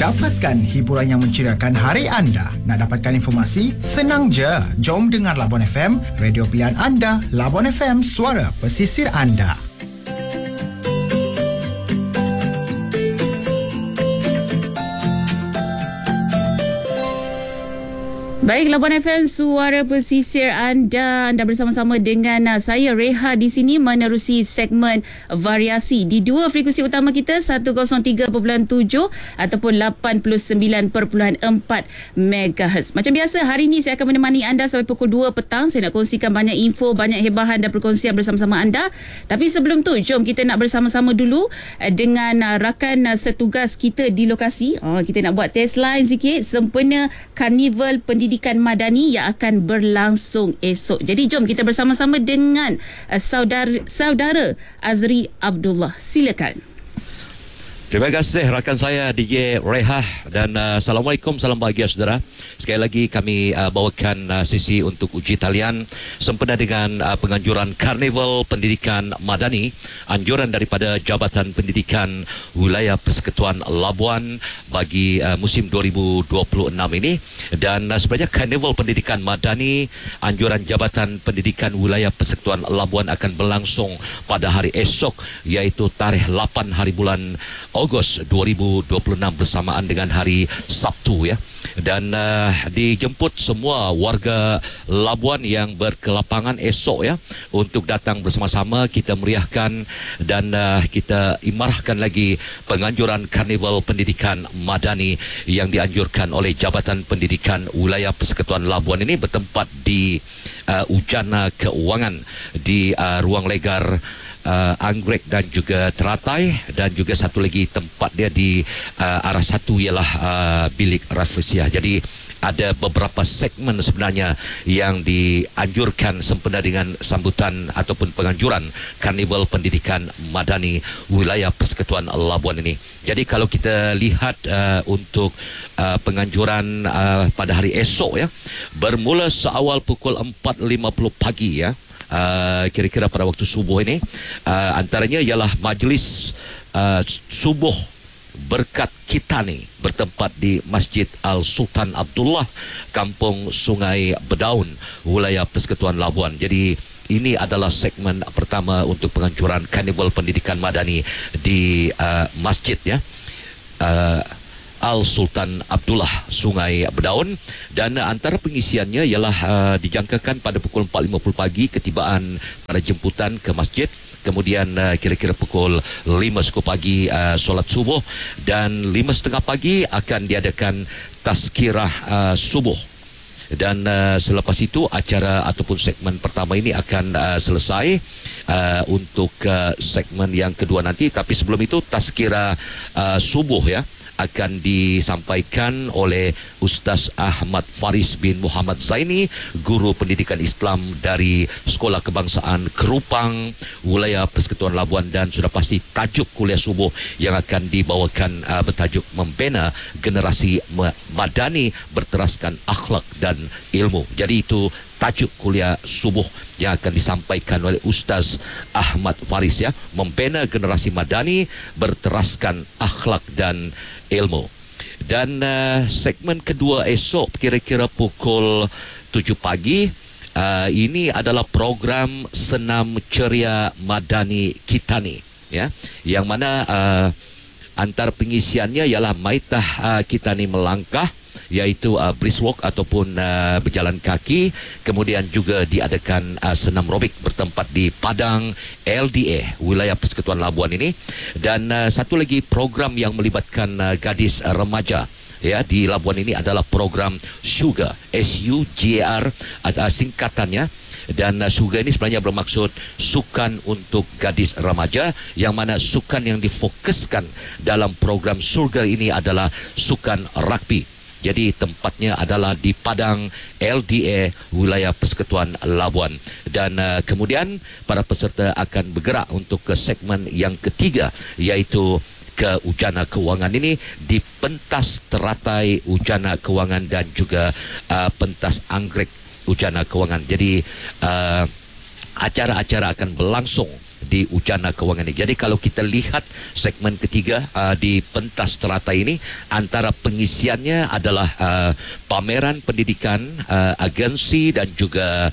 Dapatkan hiburan yang menceriakan hari anda. Nak dapatkan informasi? Senang je. Jom dengar Labuan FM, radio pilihan anda. Labuan FM, suara pesisir anda. Baik, Labuan FM, suara pesisir anda. Anda bersama-sama dengan saya, Reha, di sini menerusi segmen variasi di dua frekuensi utama kita, 103.7 ataupun 89.4 MHz. Macam biasa, hari ini saya akan menemani anda sampai pukul 2 petang. Saya nak kongsikan banyak info, banyak hebahan dan perkongsian bersama-sama anda. Tapi sebelum tu, jom kita nak bersama-sama dulu dengan rakan setugas kita di lokasi. Kita nak buat test line sikit sempena Karnival Pendidikan Madani yang akan berlangsung esok. Jadi jom kita bersama-sama dengan saudara Azri Abdullah. Silakan. Terima kasih rakan saya DJ Reha dan Assalamualaikum, salam bahagia saudara. Sekali lagi kami bawakan sesi untuk uji talian sempena dengan penganjuran Karnival Pendidikan Madani, anjuran daripada Jabatan Pendidikan Wilayah Persekutuan Labuan bagi musim 2026 ini. Dan sebenarnya Karnival Pendidikan Madani, anjuran Jabatan Pendidikan Wilayah Persekutuan Labuan akan berlangsung pada hari esok, iaitu tarikh 8 hari bulan Ogos 2026 bersamaan dengan hari Sabtu ya. Dan dijemput semua warga Labuan yang berkelapangan esok ya untuk datang bersama-sama kita meriahkan dan kita imarahkan lagi penganjuran Karnival Pendidikan Madani yang dianjurkan oleh Jabatan Pendidikan Wilayah Persekutuan Labuan ini bertempat di Ujana Keuangan di ruang legar Anggrek dan juga Teratai, dan juga satu lagi tempat dia di arah satu ialah bilik Rafflesia. Jadi ada beberapa segmen sebenarnya yang dianjurkan sempena dengan sambutan ataupun penganjuran Karnival Pendidikan Madani Wilayah Persekutuan Labuan ini. Jadi kalau kita lihat untuk penganjuran pada hari esok ya, bermula seawal pukul 4.50 pagi ya. Kira-kira pada waktu subuh ini, antaranya ialah majlis subuh berkat Kitani bertempat di Masjid Al-Sultan Abdullah, Kampung Sungai Bedaun, wilayah Persekutuan Labuan. Jadi ini adalah segmen pertama untuk penganjuran Karnival Pendidikan Madani di masjid ya, Al-Sultan Abdullah Sungai Bedaun. Dan antara pengisiannya ialah dijangkakan pada pukul 4.50 pagi ketibaan pada jemputan ke masjid. Kemudian kira-kira pukul 5 pagi solat subuh, dan 5.30 pagi akan diadakan tazkirah subuh. Dan selepas itu acara ataupun segmen pertama ini akan selesai untuk segmen yang kedua nanti. Tapi sebelum itu tazkirah subuh ya akan disampaikan oleh Ustaz Ahmad Faris bin Muhammad Zaini, guru pendidikan Islam dari Sekolah Kebangsaan Kerupang, wilayah Persekutuan Labuan. Dan sudah pasti tajuk kuliah subuh yang akan dibawakan bertajuk Membina Generasi Madani Berteraskan Akhlak dan Ilmu. Jadi itu tajuk kuliah subuh yang akan disampaikan oleh Ustaz Ahmad Faris ya, Membina Generasi Madani Berteraskan Akhlak dan Ilmu. Dan segmen kedua esok kira-kira pukul 7 pagi, ini adalah program Senam Ceria Madani Kitani ya, yang mana antara pengisiannya ialah Maitah Kitani Melangkah, iaitu brisk walk ataupun berjalan kaki. Kemudian juga diadakan senam robik bertempat di Padang LDA, wilayah Persekutuan Labuan ini. Dan satu lagi program yang melibatkan gadis remaja ya di Labuan ini adalah program SUGAR, SUGAR singkatannya. Dan SUGAR ini sebenarnya bermaksud sukan untuk gadis remaja, yang mana sukan yang difokuskan dalam program SUGAR ini adalah sukan rugby. Jadi tempatnya adalah di Padang LDA, wilayah Persekutuan Labuan. Dan kemudian para peserta akan bergerak untuk ke segmen yang ketiga, iaitu ke Ujana Keuangan ini di pentas teratai Ujana Keuangan dan juga pentas anggrek Ujana Keuangan. Jadi acara-acara akan berlangsung di Ujana Kewangan ini. Jadi kalau kita lihat segmen ketiga di pentas teratai ini, antara pengisiannya adalah pameran pendidikan, agensi dan juga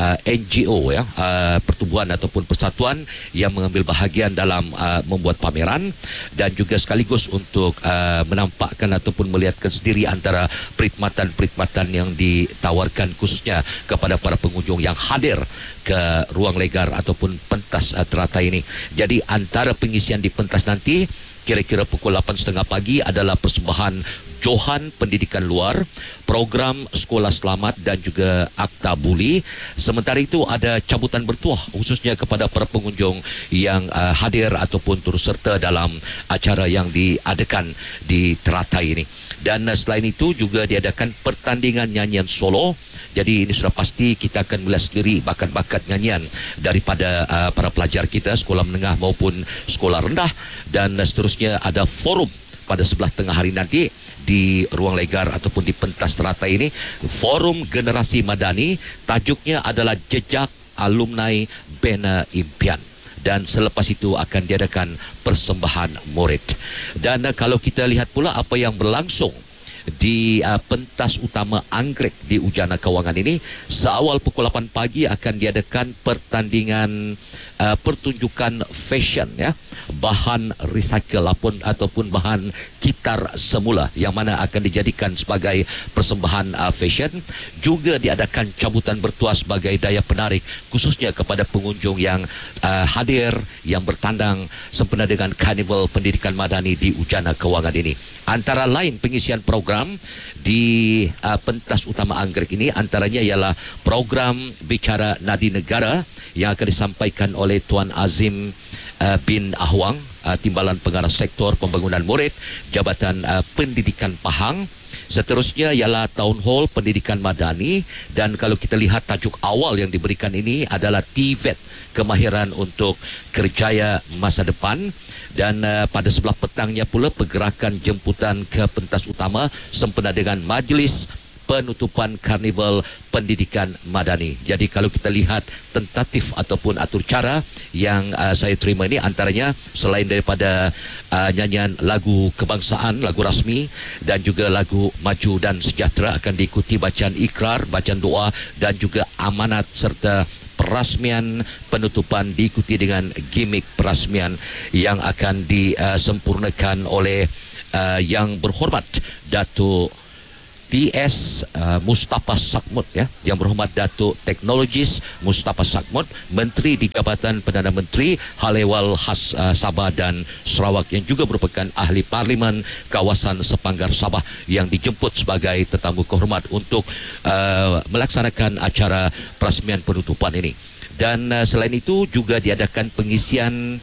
NGO ya, pertubuhan ataupun persatuan yang mengambil bahagian dalam membuat pameran, dan juga sekaligus untuk menampakkan ataupun melihatkan sendiri antara perkhidmatan-perkhidmatan yang ditawarkan khususnya kepada para pengunjung yang hadir ke ruang legar ataupun pentas teratai ini. Jadi antara pengisian di pentas nanti kira-kira pukul 8.30 pagi adalah persembahan Johan Pendidikan Luar, program Sekolah Selamat dan juga Akta Buli. Sementara itu ada cabutan bertuah khususnya kepada para pengunjung yang hadir ataupun turut serta dalam acara yang diadakan di teratai ini. Dan selain itu juga diadakan pertandingan nyanyian solo. Jadi ini sudah pasti kita akan melihat sendiri bakat-bakat nyanyian daripada para pelajar kita, sekolah menengah maupun sekolah rendah. Dan seterusnya ada forum pada sebelah tengah hari nanti di ruang legar ataupun di pentas teratai ini, Forum Generasi Madani. Tajuknya adalah Jejak Alumni Bina Impian. Dan selepas itu akan diadakan persembahan murid. Dan kalau kita lihat pula apa yang berlangsung di pentas utama Anggrek di Ujana Kewangan ini, seawal pukul 8 pagi akan diadakan pertandingan pertunjukan fashion ya, bahan recycle ataupun bahan kitar semula yang mana akan dijadikan sebagai persembahan fashion. Juga diadakan cabutan bertuah sebagai daya penarik khususnya kepada pengunjung yang hadir, yang bertandang sempena dengan Karnival Pendidikan Madani di Ujana Kewangan ini. Antara lain pengisian program di pentas utama Anggrek ini antaranya ialah program Bicara Nadi Negara yang akan disampaikan oleh Tuan Azim bin Ahwang, Timbalan Pengarah Sektor Pembangunan Murid, Jabatan Pendidikan Pahang. Seterusnya ialah Town Hall Pendidikan Madani, dan kalau kita lihat tajuk awal yang diberikan ini adalah TVET, kemahiran untuk kerjaya masa depan. Dan pada sebelah petangnya pula pergerakan jemputan ke pentas utama sempena dengan majlis penutupan Karnival Pendidikan Madani. Jadi kalau kita lihat tentatif ataupun atur cara yang saya terima ini, antaranya selain daripada nyanyian lagu kebangsaan, lagu rasmi, dan juga lagu maju dan sejahtera, akan diikuti bacaan ikrar, bacaan doa dan juga amanat serta perasmian penutupan diikuti dengan gimik perasmian yang akan disempurnakan oleh yang berhormat Datuk TS Mustafa Sakmut ya, yang berhormat Datuk Teknologis Mustafa Sakmut, Menteri di Jabatan Perdana Menteri Hal Ehwal Khas Sabah dan Sarawak, yang juga merupakan ahli parlimen kawasan Sepanggar Sabah, yang dijemput sebagai tetamu kehormat untuk melaksanakan acara perasmian penutupan ini. Dan selain itu juga diadakan pengisian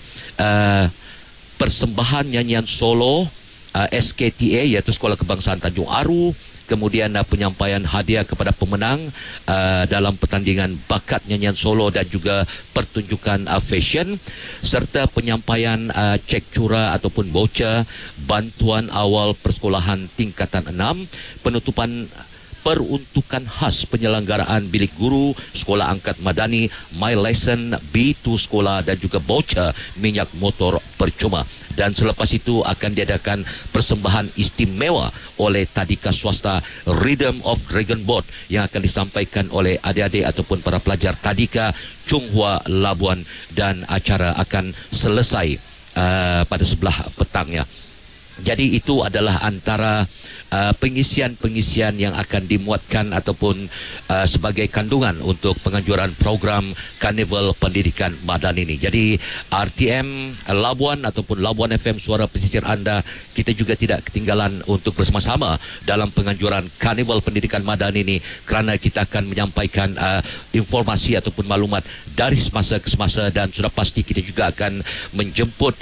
persembahan nyanyian solo SKTA, iaitu Sekolah Kebangsaan Tanjung Aru. Kemudian penyampaian hadiah kepada pemenang dalam pertandingan bakat nyanyian solo dan juga pertunjukan fashion, serta penyampaian cek curah ataupun voucher bantuan awal persekolahan tingkatan 6, penutupan peruntukan khas penyelenggaraan bilik guru Sekolah Angkat Madani, My Lesson B2 Sekolah, dan juga voucher minyak motor percuma. Dan selepas itu akan diadakan persembahan istimewa oleh tadika swasta Rhythm of Dragon Boat yang akan disampaikan oleh adik-adik ataupun para pelajar tadika Chung Hua Labuan, dan acara akan selesai pada sebelah petangnya. Jadi itu adalah antara pengisian-pengisian yang akan dimuatkan ataupun sebagai kandungan untuk penganjuran program Karnival Pendidikan Madani ini. Jadi RTM Labuan ataupun Labuan FM Suara Pesisir Anda, kita juga tidak ketinggalan untuk bersama-sama dalam penganjuran Karnival Pendidikan Madani ini, kerana kita akan menyampaikan informasi ataupun maklumat dari semasa ke semasa, dan sudah pasti kita juga akan menjemput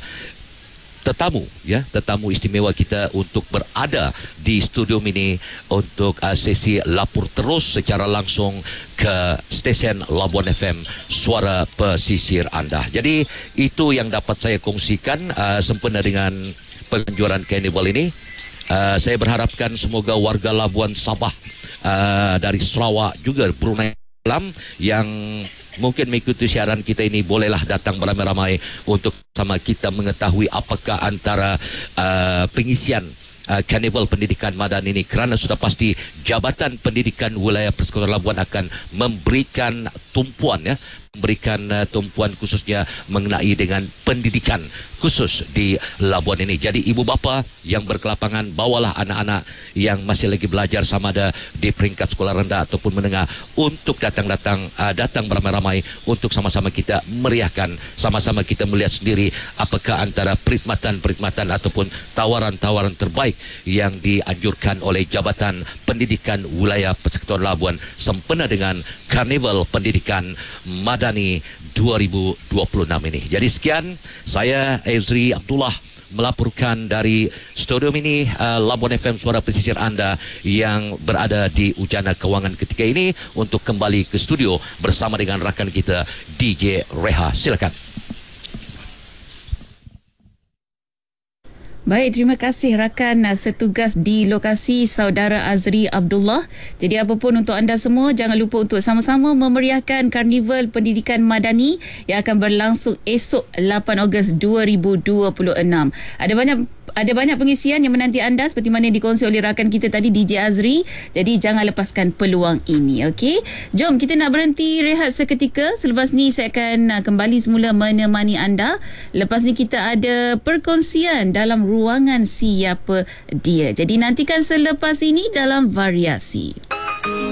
tetamu istimewa kita untuk berada di studio ini untuk sesi lapor terus secara langsung ke stesen Labuan FM Suara Pesisir Anda. Jadi itu yang dapat saya kongsikan sempena dengan penganjuran Karnival ini. Saya berharapkan semoga warga Labuan Sabah dari Sarawak juga, Brunei malam yang mungkin mengikuti siaran kita ini bolehlah datang beramai-ramai untuk sama kita mengetahui apakah antara pengisian Karnival Pendidikan Madani ini, kerana sudah pasti Jabatan Pendidikan Wilayah Persekutuan Labuan akan memberikan tumpuan tumpuan khususnya mengenai dengan pendidikan khusus di Labuan ini. Jadi ibu bapa yang berkelapangan, bawalah anak-anak yang masih lagi belajar sama ada di peringkat sekolah rendah ataupun menengah untuk datang beramai-ramai untuk sama-sama kita meriahkan, sama-sama kita melihat sendiri apakah antara perkhidmatan ataupun tawaran-tawaran terbaik yang dianjurkan oleh Jabatan Pendidikan Wilayah Persekutuan Labuan sempena dengan Karnival Pendidikan Madani 2026 ini. Jadi sekian, saya Ezri Abdullah melaporkan dari studio ini Labuan FM Suara Pesisir anda yang berada di Ujana Kewangan ketika ini untuk kembali ke studio bersama dengan rakan kita DJ Reha. Silakan. Baik, terima kasih rakan setugas di lokasi saudara Azri Abdullah. Jadi apapun untuk anda semua, jangan lupa untuk sama-sama memeriahkan Karnival Pendidikan Madani yang akan berlangsung esok 8 Ogos 2026. Ada banyak pengisian yang menanti anda seperti mana yang dikongsi oleh rakan kita tadi DJ Azri. Jadi jangan lepaskan peluang ini, okey? Jom kita nak berhenti rehat seketika. Selepas ni saya akan kembali semula menemani anda. Lepas ni kita ada perkongsian dalam ruangan siapa dia. Jadi nantikan selepas ini dalam Variasi.